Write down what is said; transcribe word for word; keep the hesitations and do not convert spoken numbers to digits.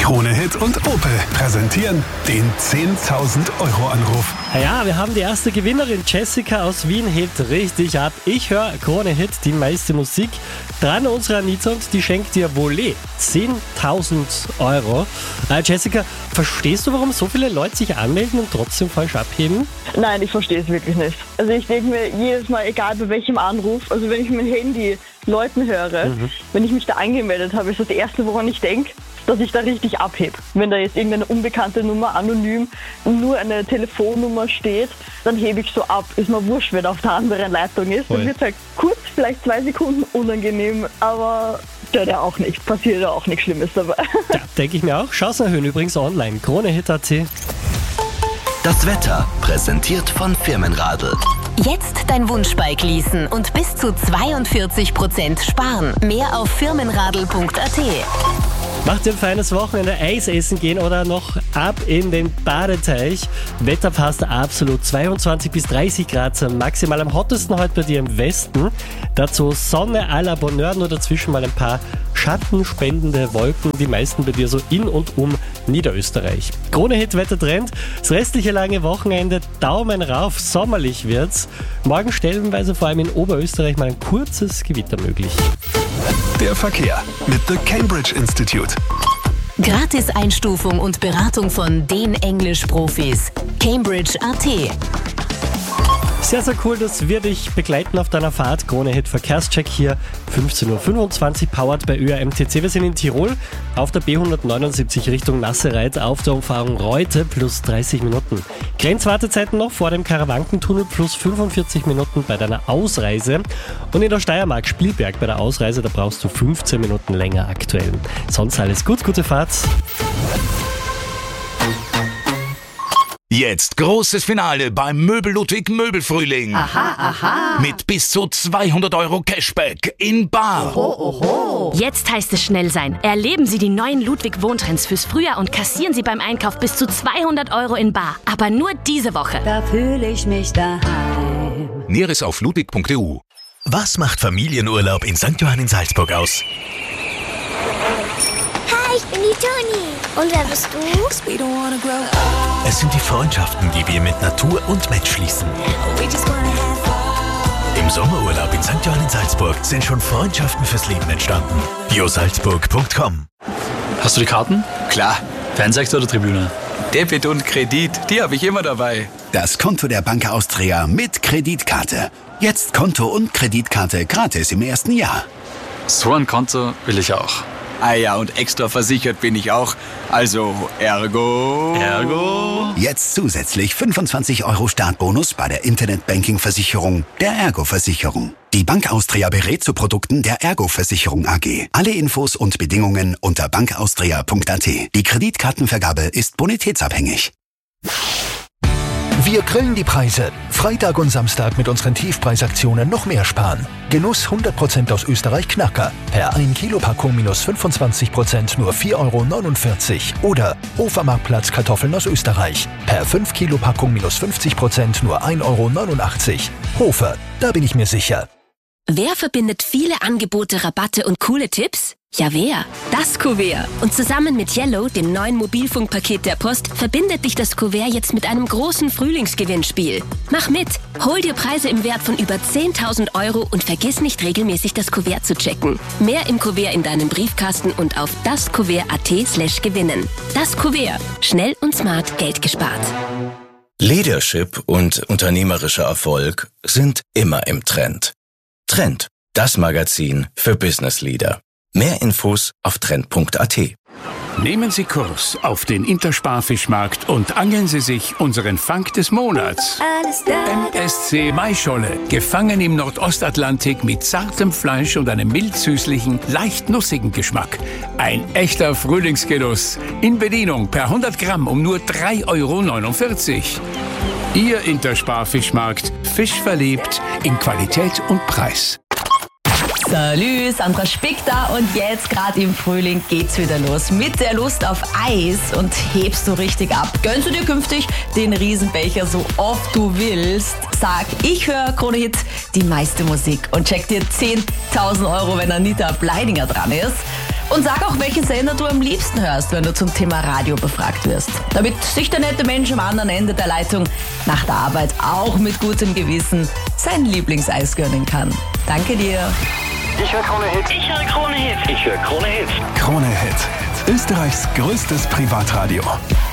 Krone Hit und Opel präsentieren den zehntausend Euro Anruf. Ja, wir haben die erste Gewinnerin. Jessica aus Wien hebt richtig ab. Ich höre Krone Hit, die meiste Musik. Dran unsere Anita und die schenkt dir Volé. zehntausend Euro. Äh, Jessica, verstehst du, warum so viele Leute sich anmelden und trotzdem falsch abheben? Nein, ich verstehe es wirklich nicht. Also ich denke mir jedes Mal, egal bei welchem Anruf, also wenn ich mein Handy Leuten höre, mhm. wenn ich mich da angemeldet habe, ist das Erste, woran ich denke, dass ich da richtig abhebe. Wenn da jetzt irgendeine unbekannte Nummer anonym nur eine Telefonnummer steht, dann hebe ich so ab. Ist mir wurscht, wenn er auf der anderen Leitung ist. Dann wird es halt kurz, vielleicht zwei Sekunden unangenehm, aber stört ja auch nicht. Passiert ja auch nichts Schlimmes dabei. Ja, denke ich mir auch. Chancen erhöhen übrigens online. Kronehit punkt at. Das Wetter präsentiert von Firmenradl. Jetzt dein Wunschbike leasen und bis zu zweiundvierzig Prozent sparen. Mehr auf firmenradl punkt at. Macht ihr ein feines Wochenende, Eis essen gehen oder noch ab in den Badeteich. Wetter passt absolut. zweiundzwanzig bis dreißig Grad maximal, am hottesten heute bei dir im Westen. Dazu Sonne à la Bonheur, nur dazwischen mal ein paar schattenspendende Wolken. Die meisten bei dir so in und um Niederösterreich. Krone-Hit-Wettertrend. Das restliche lange Wochenende, Daumen rauf, sommerlich wird's. Morgen stellenweise vor allem in Oberösterreich mal ein kurzes Gewitter möglich. Der Verkehr mit The Cambridge Institute. Gratis-Einstufung und Beratung von den Englisch-Profis. Cambridge punkt at. Sehr, sehr cool, dass wir dich begleiten auf deiner Fahrt. Krone-Hit Verkehrscheck hier, fünfzehn Uhr fünfundzwanzig, powered bei Ö R M T C. Wir sind in Tirol auf der B hundertneunundsiebzig Richtung Nassereit auf der Umfahrung Reute plus dreißig Minuten. Grenzwartezeiten noch vor dem Karawankentunnel plus fünfundvierzig Minuten bei deiner Ausreise. Und in der Steiermark Spielberg bei der Ausreise, da brauchst du fünfzehn Minuten länger aktuell. Sonst alles gut, gute Fahrt. Jetzt großes Finale beim Möbel Ludwig Möbelfrühling. Aha, aha. Mit bis zu zweihundert Euro Cashback in bar. Oho, oho. Jetzt heißt es schnell sein. Erleben Sie die neuen Ludwig Wohntrends fürs Frühjahr und kassieren Sie beim Einkauf bis zu zweihundert Euro in bar. Aber nur diese Woche. Da fühle ich mich daheim. Näheres auf ludwig punkt e u. Was macht Familienurlaub in Sankt Johann in Salzburg aus? Hi, ich bin die Toni. Und wer bist du? Es sind die Freundschaften, die wir mit Natur und Mensch schließen. Im Sommerurlaub in Sankt Johann in Salzburg sind schon Freundschaften fürs Leben entstanden. jo salzburg punkt com. Hast du die Karten? Klar. Fernsehextra oder Tribüne? Debit und Kredit, die habe ich immer dabei. Das Konto der Bank Austria mit Kreditkarte. Jetzt Konto und Kreditkarte gratis im ersten Jahr. So ein Konto will ich auch. Ah ja, und extra versichert bin ich auch. Also, ergo... Ergo... Jetzt zusätzlich fünfundzwanzig Euro Startbonus bei der Internetbanking-Versicherung der Ergo-Versicherung. Die Bank Austria berät zu Produkten der Ergo-Versicherung A G. Alle Infos und Bedingungen unter bank austria punkt at. Die Kreditkartenvergabe ist bonitätsabhängig. Wir grillen die Preise. Freitag und Samstag mit unseren Tiefpreisaktionen noch mehr sparen. Genuss hundert Prozent aus Österreich Knacker. Per ein Kilo Packung minus fünfundzwanzig Prozent nur vier Euro neunundvierzig. Oder Hofer-Marktplatz Kartoffeln aus Österreich. Per fünf Kilo Packung minus fünfzig Prozent nur ein Euro neunundachtzig. Hofer, da bin ich mir sicher. Wer verbindet viele Angebote, Rabatte und coole Tipps? Ja, wer? Das Kuvert. Und zusammen mit Yellow, dem neuen Mobilfunkpaket der Post, verbindet dich das Kuvert jetzt mit einem großen Frühlingsgewinnspiel. Mach mit! Hol dir Preise im Wert von über zehntausend Euro und vergiss nicht regelmäßig das Kuvert zu checken. Mehr im Kuvert in deinem Briefkasten und auf daskuvert punkt at slash gewinnen. Das Kuvert. Schnell und smart Geld gespart. Leadership und unternehmerischer Erfolg sind immer im Trend. Trend, das Magazin für Business Leader. Mehr Infos auf trend punkt at. Nehmen Sie Kurs auf den Intersparfischmarkt und angeln Sie sich unseren Fang des Monats. M S C Maischolle, gefangen im Nordostatlantik mit zartem Fleisch und einem mild-süßlichen, leicht nussigen Geschmack. Ein echter Frühlingsgenuss. In Bedienung per hundert Gramm um nur drei Euro neunundvierzig. Ihr Intersparfischmarkt, Fisch verliebt in Qualität und Preis. Salü, Sandra Spick da und jetzt gerade im Frühling geht's wieder los mit der Lust auf Eis und hebst du richtig ab. Gönnst du dir künftig den Riesenbecher so oft du willst? Sag, ich höre Krone Hit, die meiste Musik und check dir zehntausend Euro, wenn Anita Bleidinger dran ist. Und sag auch, welchen Sender du am liebsten hörst, wenn du zum Thema Radio befragt wirst. Damit sich der nette Mensch am anderen Ende der Leitung nach der Arbeit auch mit gutem Gewissen sein Lieblingseis gönnen kann. Danke dir. Ich höre Krone Hit. Ich höre Krone Hit. Ich höre Krone Hit. Krone Hit. Österreichs größtes Privatradio.